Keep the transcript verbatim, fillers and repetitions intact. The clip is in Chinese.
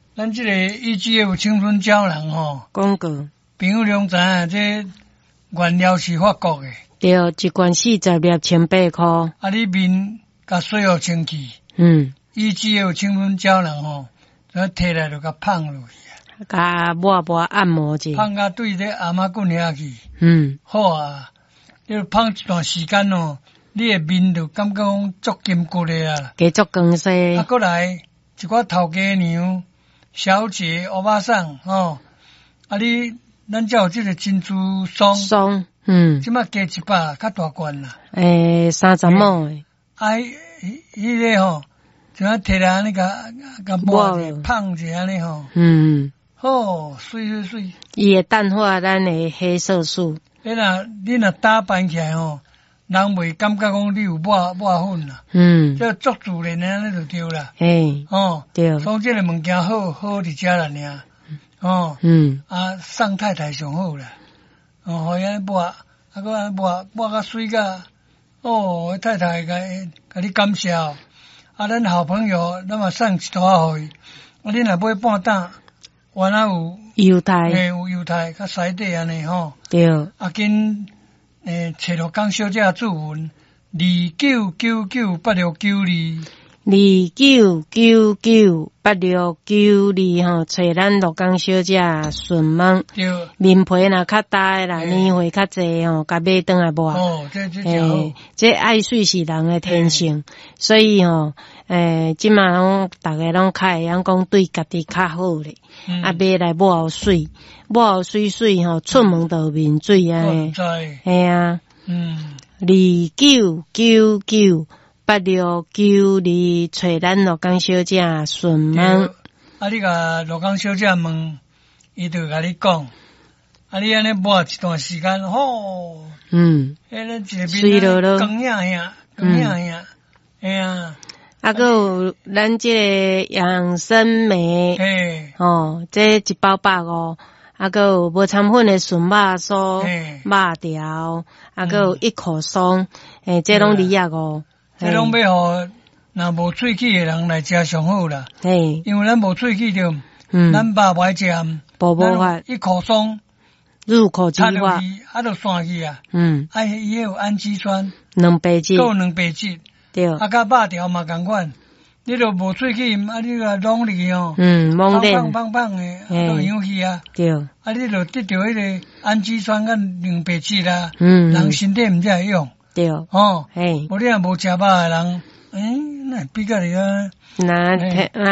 咱这个E G F 青春胶囊吼， 广告， 朋友拢知影，这原料是法国的。 对，一罐四十粒千八块。 啊，你面甲水互清气。 嗯。 E G F 青春胶囊吼，再摕来就甲放落去啊。 甲抹抹按摩者。 放甲对这阿妈棍遐去。 嗯。 好啊，你放一段时间哦，你的面就感觉讲足筋骨的啊。 加足光鲜。 啊，过来一寡头家娘、小姐、欧巴桑吼，啊你咱才有这个珍珠霜。 霜。嗯。 即马加一百较大罐啦。 诶，三十毛诶。 啊，迄迄个吼，就啊摕来安尼甲甲抹者放者安尼吼。嗯。好，水水水。 伊会淡化咱诶黑色素。 你若你若打扮起来吼，人袂感觉讲你有抹抹粉啦。嗯。这足自然安尼就对啦。嘿。哦。对。所以这个物件好好伫遮啦尔。哦。嗯。啊，送太太上好啦。哦，互伊安尼抹，啊，搁安尼抹抹甲水甲，哦，太太甲甲你感谢。啊，咱好朋友，咱嘛送一坨互伊。啊，你若买半担，原来有犹太， 诶，有犹太，较西底安尼吼。 对。 啊，紧诶，找着江小姐注文二九九九八六九二。 二九九九八六九二吼，找咱罗江小姐顺芒。对。面皮若较大啦，年岁较济吼，甲买转来抹。哦，这这真好。这爱水是人的天性，所以吼，诶，即马拢逐个拢较会晓讲对家己较好咧。嗯。啊，买来抹水，抹水水吼，出门就有面水安尼。知。系啊。嗯。二九九九。八六九二，找咱罗江小姐顺芒。啊， 你甲罗江小姐问，伊就甲你讲，啊，你安尼抹一段时间，吼，嗯，迄个一个面光亮呀，光亮呀，哎呀， 啊，还有咱这个养生梅，嘿，哦，这一包百五，啊，还有无掺粉的纯肉酥、肉条，啊，还有一口松，诶，这拢二啊五。 这拢要互若无喙齿的人来食上好啦。嘿，因为咱无喙齿着，嗯，咱肉不爱食， 无无法一口松入口即化， 啊，就散去啊。嗯，啊，伊有氨基酸， 两白质， 够两白质。对，啊，甲肉条嘛共款，你着无喙齿，啊，你甲弄入去哦，嗯，胖胖胖胖的，都氧气啊。对，啊，你着得到迄个氨基酸甲两白质啦，嗯，人身体毋才会用。对，哦，嘿，无你若无食饱的人，诶，那比较你啊，那那。